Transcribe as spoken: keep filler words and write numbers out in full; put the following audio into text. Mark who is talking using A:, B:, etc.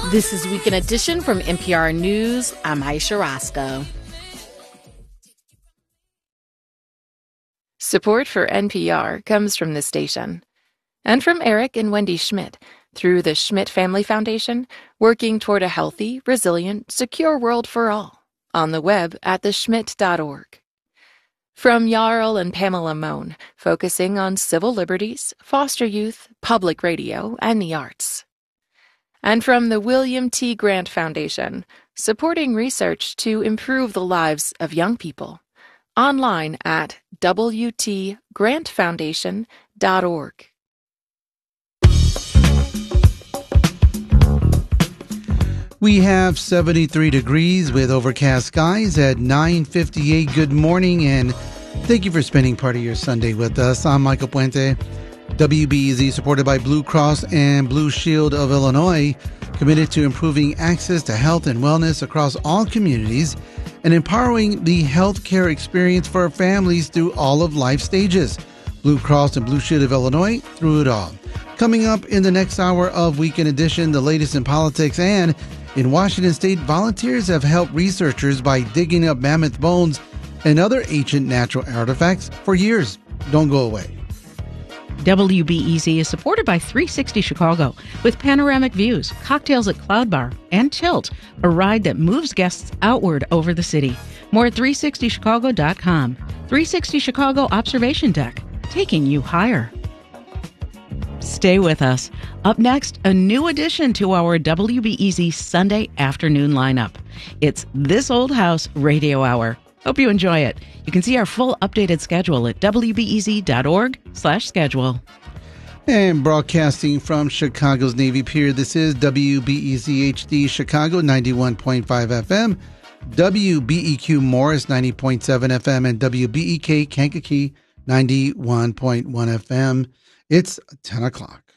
A: This is Weekend Edition from N P R News. I'm Aisha Roscoe.
B: Support for N P R comes from this station and from Eric and Wendy Schmidt through the Schmidt Family Foundation, working toward a healthy, resilient, secure world for all. On the web at the schmidt dot org. From Jarl and Pamela Mohn, focusing on civil liberties, foster youth, public radio, and the arts. And from the William T. Grant Foundation, supporting research to improve the lives of young people. Online at w t grant foundation dot org.
C: We have seventy-three degrees with overcast skies at nine fifty-eight. Good morning, and thank you for spending part of your Sunday with us. I'm Michael Puente. W B E Z, supported by Blue Cross and Blue Shield of Illinois, committed to improving access to health and wellness across all communities and empowering the healthcare experience for families through all of life stages. Blue Cross and Blue Shield of Illinois, through it all. Coming up in the next hour of Weekend Edition, the latest in politics, and in Washington State, volunteers have helped researchers by digging up mammoth bones and other ancient natural artifacts for years. Don't go away.
D: W B E Z is supported by three sixty Chicago with panoramic views, cocktails at Cloud Bar, and Tilt, a ride that moves guests outward over the city. More at three sixty chicago dot com. three sixty Chicago Observation Deck, taking you higher. Stay with us. Up next, a new addition to our W B E Z Sunday afternoon lineup. It's This Old House Radio Hour. Hope you enjoy it. You can see our full updated schedule at w b e z dot org slash schedule.
C: And broadcasting from Chicago's Navy Pier, this is W B E Z H D Chicago ninety-one point five F M, W B E Q Morris ninety point seven F M, and W B E K Kankakee ninety-one point one F M. It's ten o'clock.